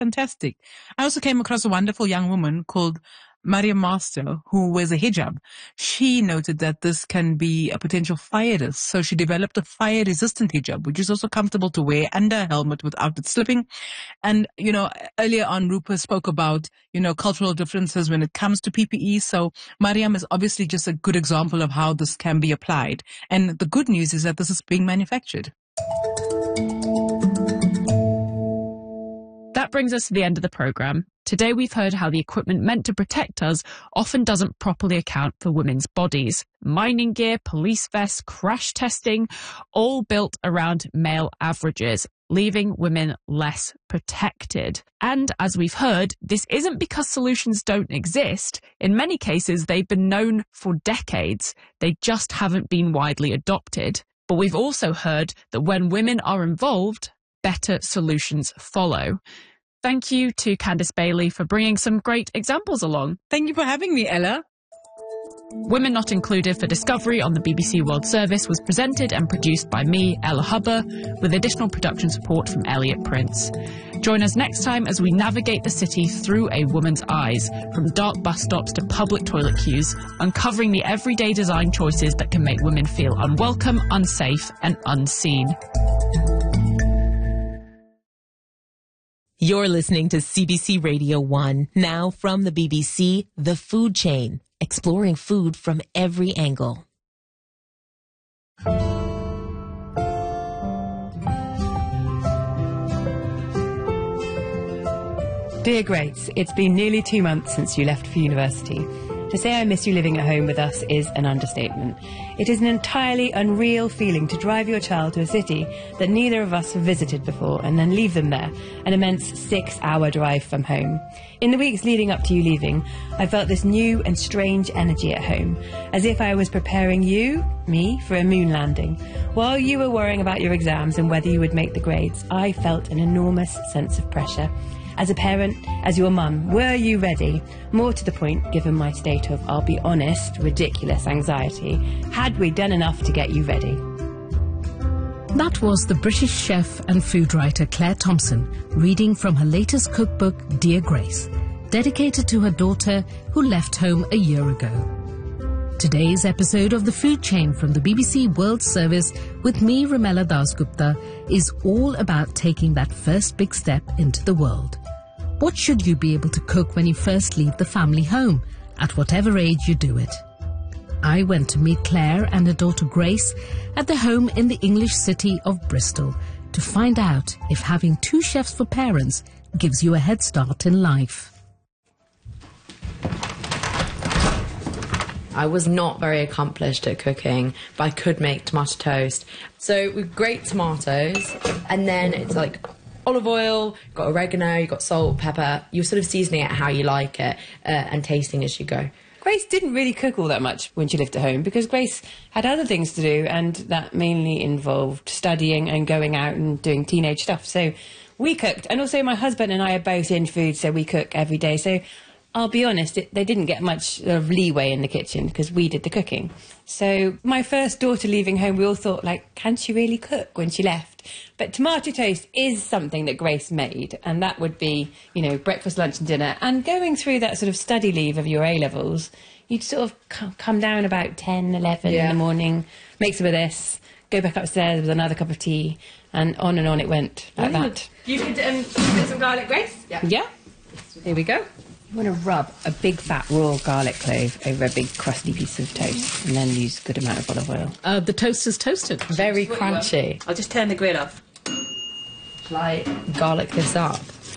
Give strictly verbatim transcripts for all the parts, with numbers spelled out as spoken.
fantastic. I also came across a wonderful young woman called Maria Master, who wears a hijab. She noted that this can be a potential fire risk, so she developed a fire-resistant hijab, which is also comfortable to wear under a helmet without it slipping. And, you know, earlier on, Rupa spoke about, you know, cultural differences when it comes to P P E. So Mariam is obviously just a good example of how this can be applied. And the good news is that this is being manufactured. That brings us to the end of the programme. Today we've heard how the equipment meant to protect us often doesn't properly account for women's bodies. Mining gear, police vests, crash testing, all built around male averages, leaving women less protected. And as we've heard, this isn't because solutions don't exist. In many cases, they've been known for decades. They just haven't been widely adopted. But we've also heard that when women are involved, better solutions follow. Thank you to Candice Bailey for bringing some great examples along. Thank you for having me, Ella. Women Not Included for Discovery on the B B C World Service was presented and produced by me, Ella Hubber, with additional production support from Elliot Prince. Join us next time as we navigate the city through a woman's eyes, from dark bus stops to public toilet queues, uncovering the everyday design choices that can make women feel unwelcome, unsafe and unseen. You're listening to C B C Radio one. Now from the B B C, The Food Chain, exploring food from every angle. Dear Grace, it's been nearly two months since you left for university. To say I miss you living at home with us is an understatement. It is an entirely unreal feeling to drive your child to a city that neither of us have visited before and then leave them there, an immense six-hour drive from home. In the weeks leading up to you leaving, I felt this new and strange energy at home, as if I was preparing you, me, for a moon landing. While you were worrying about your exams and whether you would make the grades, I felt an enormous sense of pressure. As a parent, as your mum, were you ready? More to the point, given my state of, I'll be honest, ridiculous anxiety, had we done enough to get you ready? That was the British chef and food writer Claire Thompson reading from her latest cookbook, Dear Grace, dedicated to her daughter who left home a year ago. Today's episode of The Food Chain from the B B C World Service with me, Ramela Dasgupta, is all about taking that first big step into the world. What should you be able to cook when you first leave the family home, at whatever age you do it? I went to meet Claire and her daughter Grace at their home in the English city of Bristol to find out if having two chefs for parents gives you a head start in life. I was not very accomplished at cooking, but I could make tomato toast. So with great tomatoes, and then it's like olive oil, you've got oregano, you've got salt, pepper. You're sort of seasoning it how you like it uh, and tasting as you go. Grace didn't really cook all that much when she lived at home because Grace had other things to do, and that mainly involved studying and going out and doing teenage stuff. So we cooked, and also my husband and I are both in food, so we cook every day. So I'll be honest, it, they didn't get much of leeway in the kitchen because we did the cooking. So my first daughter leaving home, we all thought, like, can she really cook when she left? But tomato toast is something that Grace made, and that would be, you know, breakfast, lunch and dinner. And going through that sort of study leave of your A-levels, you'd sort of c- come down about ten, eleven yeah. in the morning, make some of this, go back upstairs with another cup of tea, and on and on it went like mm. that. You could um, put some garlic, Grace? Yeah. Yeah. Here we go. You want to rub a big fat raw garlic clove over a big crusty piece of toast and then use a good amount of olive oil. Uh, the toast is toasted. Very crunchy. I'll just turn the grill off. Shall I garlic this up?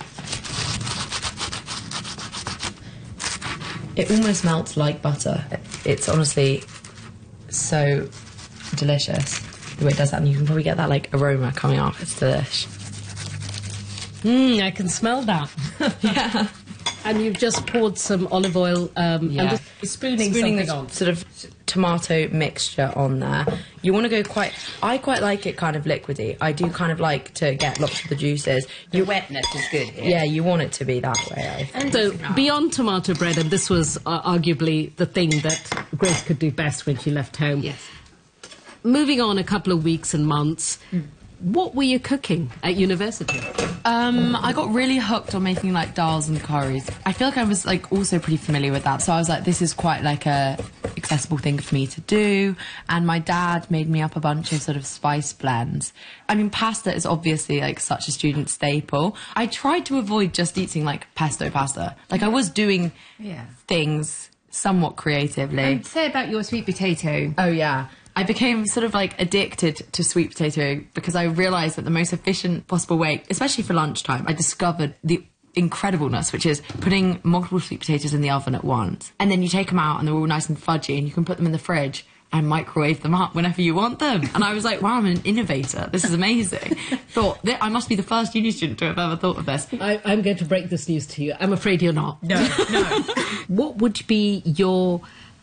It almost melts like butter. It's honestly so delicious the way it does that, and you can probably get that like aroma coming off. It's delish. Mmm, I can smell that. Yeah. And you've just poured some olive oil um, yeah. and just spooning, spooning something the on. Sort of tomato mixture on there. You want to go quite... I quite like it kind of liquidy. I do kind of like to get lots of the juices. The you, wetness is good here. Yeah, you want it to be that way, I think. And so, beyond tomato bread, and this was uh, arguably the thing that Grace could do best when she left home. Yes. Moving on a couple of weeks and months, mm. What were you cooking at university? Um, I got really hooked on making like dals and curries. I feel like I was like also pretty familiar with that, so I was like, this is quite like a accessible thing for me to do. And my dad made me up a bunch of sort of spice blends. I mean, pasta is obviously like such a student staple. I tried to avoid just eating like pesto pasta. Like I was doing Yeah. things somewhat creatively. And say about your sweet potato. Oh yeah. I became sort of like addicted to sweet potato because I realised that the most efficient possible way, especially for lunchtime, I discovered the incredibleness, which is putting multiple sweet potatoes in the oven at once. And then you take them out and they're all nice and fudgy and you can put them in the fridge and microwave them up whenever you want them. And I was like, wow, I'm an innovator. This is amazing. Thought, I must be the first uni student to have ever thought of this. I, I'm going to break this news to you. I'm afraid you're not. No, no. What would be your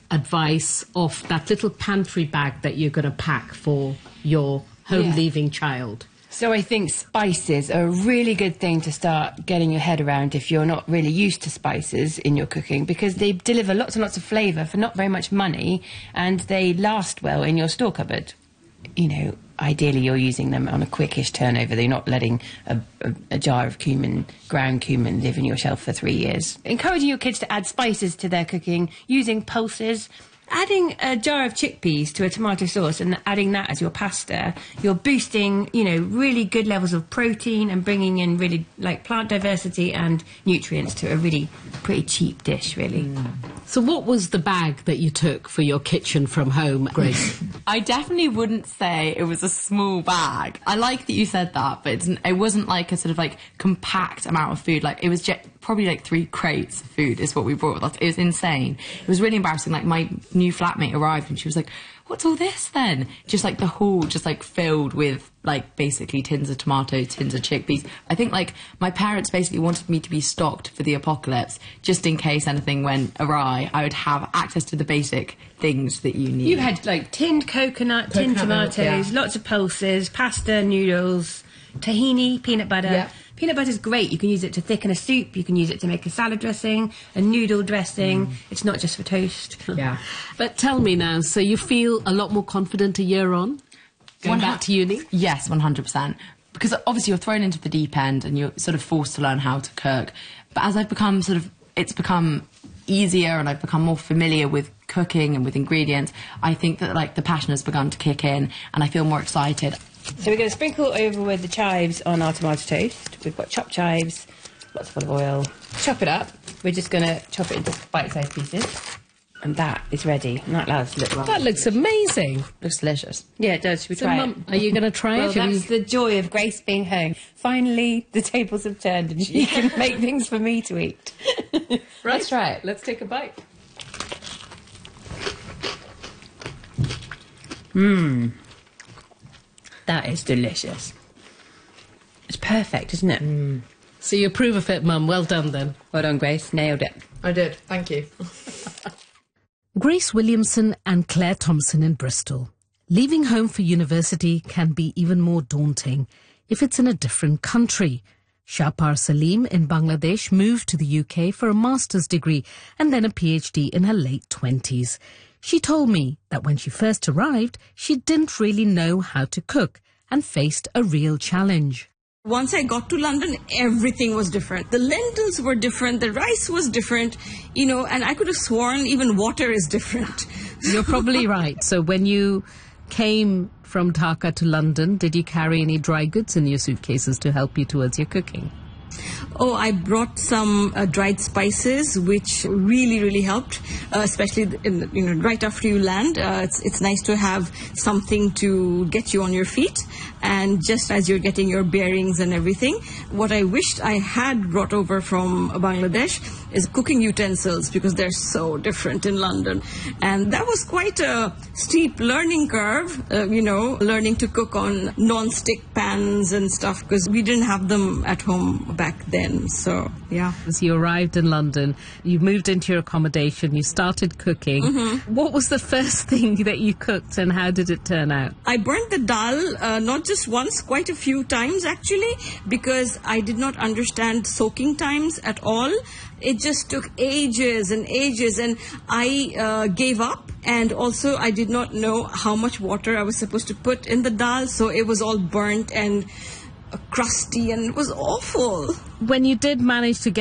advice of that little pantry bag that you're going to pack for your home-leaving child? So I think spices are a really good thing to start getting your head around if you're not really used to spices in your cooking, because they deliver lots and lots of flavour for not very much money, and they last well in your store cupboard. You know, ideally you're using them on a quickish turnover. They're not letting a, a, a jar of cumin, ground cumin, live in your shelf for three years. Encouraging your kids to add spices to their cooking, using pulses. Adding a jar of chickpeas to a tomato sauce and adding that as your pasta, you're boosting, you know, really good levels of protein and bringing in really, like, plant diversity and nutrients to a really pretty cheap dish, really. Mm. So what was the bag that you took for your kitchen from home, Grace? I definitely wouldn't say it was a small bag. I like that you said that, but it's, it wasn't like a sort of like compact amount of food. Like it was just probably like three crates of food is what we brought with us. It was insane. It was really embarrassing. Like my new flatmate arrived and she was like, what's all this then? Just like the hall just like filled with like basically tins of tomatoes, tins of chickpeas. I think like my parents basically wanted me to be stocked for the apocalypse just in case anything went awry. I would have access to the basic things that you need. You had like tinned coconut, Coconut tinned milk, tomatoes, yeah. lots of pulses, pasta, noodles, tahini, peanut butter. Yeah. Peanut butter is great. You can use it to thicken a soup. You can use it to make a salad dressing, a noodle dressing. Mm. It's not just for toast. Yeah. But tell me now, so you feel a lot more confident a year on? Going One back ha- to uni? Yes, one hundred percent. Because obviously you're thrown into the deep end and you're sort of forced to learn how to cook. But as I've become sort of, it's become easier and I've become more familiar with cooking and with ingredients, I think that like the passion has begun to kick in and I feel more excited. So we're going to sprinkle over with the chives on our tomato toast. We've got chopped chives, lots of olive oil. Chop it up. We're just going to chop it into bite-sized pieces. And that is ready. And that allows a little while. That looks amazing. Looks delicious. Yeah, it does. Should we So, try Mum, it? are you going to try Well, it? Should that's we- the joy of Grace being home. Finally, the tables have turned and she can make things for me to eat. Right. Let's try it. Let's take a bite. Mmm. That is delicious. It's perfect, isn't it? Mm. So you approve of it, Mum. Well done, then. Well done, Grace. Nailed it. I did. Thank you. Grace Williamson and Claire Thompson in Bristol. Leaving home for university can be even more daunting if it's in a different country. Shahpar Salim in Bangladesh moved to the U K for a master's degree and then a PhD in her late twenties. She told me that when she first arrived, she didn't really know how to cook and faced a real challenge. Once I got to London, everything was different. The lentils were different, the rice was different, you know, and I could have sworn even water is different. You're probably right. So when you came from Dhaka to London, did you carry any dry goods in your suitcases to help you towards your cooking? Oh, I brought some uh, dried spices, which really, really helped, uh, especially in, you know, right after you land. Uh, it's, it's nice to have something to get you on your feet, and just as you're getting your bearings and everything. What I wished I had brought over from Bangladesh is cooking utensils, because they're so different in London. And that was quite a steep learning curve, uh, you know, learning to cook on non-stick pans and stuff, because we didn't have them at home back then. So, yeah. As you arrived in London, you moved into your accommodation, you started cooking. Mm-hmm. What was the first thing that you cooked and how did it turn out? I burnt the dal, uh, not just once, quite a few times actually, because I did not understand soaking times at all. It just took ages and ages, and I uh, gave up And also, I did not know how much water I was supposed to put in the dal, so it was all burnt and crusty, and it was awful. When you did manage to